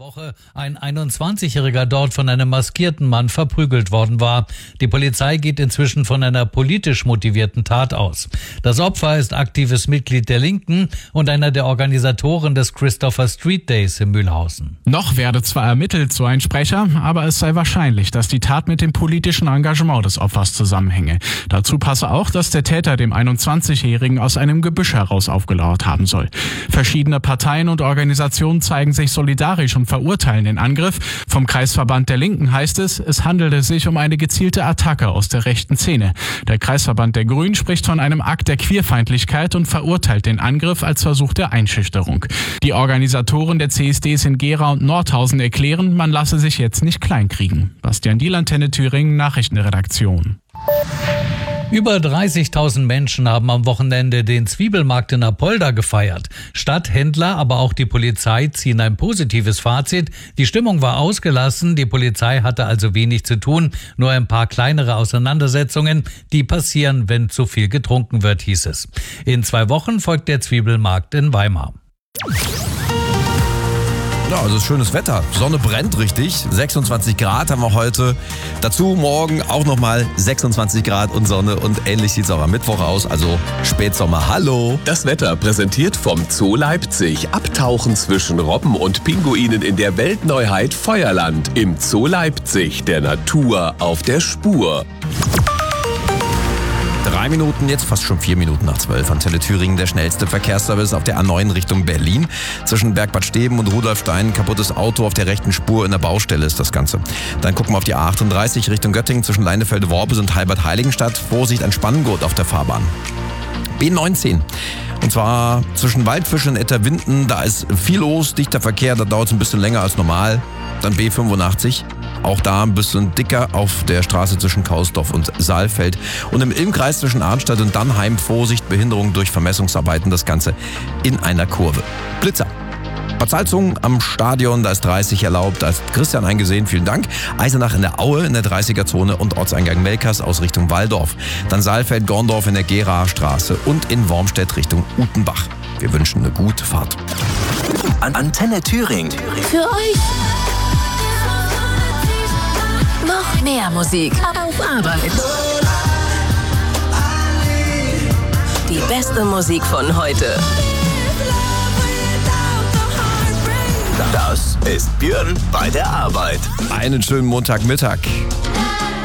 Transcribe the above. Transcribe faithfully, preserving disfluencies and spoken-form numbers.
Woche ein einundzwanzigjähriger dort von einem maskierten Mann verprügelt worden war. Die Polizei geht inzwischen von einer politisch motivierten Tat aus. Das Opfer ist aktives Mitglied der Linken und einer der Organisatoren des Christopher Street Days in Mühlhausen. Noch werde zwar ermittelt, so ein Sprecher, aber es sei wahrscheinlich, dass die Tat mit dem politischen Engagement des Opfers zusammenhänge. Dazu passe auch, dass der Täter dem einundzwanzigjährigen aus einem Gebüsch heraus aufgelauert haben soll. Verschiedene Parteien und Organisationen zeigen sich solidarisch und verurteilen den Angriff. Vom Kreisverband der Linken heißt es, es handelte sich um eine gezielte Attacke aus der rechten Szene. Der Kreisverband der Grünen spricht von einem Akt der Queerfeindlichkeit und verurteilt den Angriff als Versuch der Einschüchterung. Die Organisatoren der C S Ds in Gera und Nordhausen erklären, man lasse sich jetzt nicht kleinkriegen. Bastian Diel, Antenne Thüringen, Nachrichtenredaktion. Über dreißigtausend Menschen haben am Wochenende den Zwiebelmarkt in Apolda gefeiert. Stadthändler, aber auch die Polizei ziehen ein positives Fazit. Die Stimmung war ausgelassen, die Polizei hatte also wenig zu tun, nur ein paar kleinere Auseinandersetzungen, die passieren, wenn zu viel getrunken wird, hieß es. In zwei Wochen folgt der Zwiebelmarkt in Weimar. Ja, also schönes Wetter. Sonne brennt richtig. sechsundzwanzig Grad haben wir heute. Dazu morgen auch nochmal sechsundzwanzig Grad und Sonne. Und ähnlich sieht es auch am Mittwoch aus. Also Spätsommer. Hallo. Das Wetter präsentiert vom Zoo Leipzig. Abtauchen zwischen Robben und Pinguinen in der Weltneuheit Feuerland. Im Zoo Leipzig. Der Natur auf der Spur. Drei Minuten, jetzt fast schon vier Minuten nach zwölf. Antenne Thüringen, der schnellste Verkehrsservice auf der A neun Richtung Berlin. Zwischen Bergbad Steben und Rudolfstein, kaputtes Auto auf der rechten Spur in der Baustelle ist das Ganze. Dann gucken wir auf die A achtunddreißig Richtung Göttingen zwischen Leinefelde-Worbis und Halbert-Heiligenstadt. Vorsicht, ein Spanngurt auf der Fahrbahn. B neunzehn. Und zwar zwischen Waldfisch und Etterwinden, da ist viel los, dichter Verkehr, da dauert es ein bisschen länger als normal. Dann B fünfundachtzig. Auch da ein bisschen dicker auf der Straße zwischen Kausdorf und Saalfeld. Und im Ilmkreis zwischen Arnstadt und Dannheim Vorsicht, Behinderung durch Vermessungsarbeiten, das Ganze in einer Kurve. Blitzer. Bad Salzungen am Stadion, da ist dreißig erlaubt. Da ist Christian eingesehen, vielen Dank. Eisenach in der Aue in der dreißiger-Zone und Ortseingang Melkers aus Richtung Waldorf. Dann Saalfeld-Gorndorf in der Geraer Straße und in Wormstedt Richtung Utenbach. Wir wünschen eine gute Fahrt. Antenne Thüringen. Für euch. Noch mehr Musik auf Arbeit. Die beste Musik von heute. Das ist Björn bei der Arbeit. Einen schönen Montagmittag.